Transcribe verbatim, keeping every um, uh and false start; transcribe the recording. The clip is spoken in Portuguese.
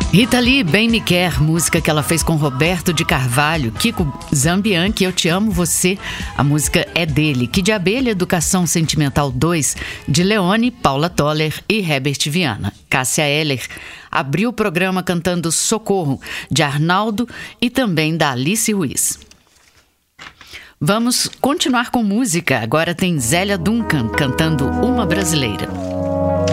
Rita Lee, Bem Me Quer, música que ela fez com Roberto de Carvalho, Kiko Zambianchi, Eu Te Amo Você, a música é dele. Que de Abelha, Educação Sentimental dois, de Leone, Paula Toller e Herbert Viana. Cássia Eller abriu o programa cantando Socorro, de Arnaldo e também da Alice Ruiz. Vamos continuar com música, agora tem Zélia Duncan cantando Uma Brasileira.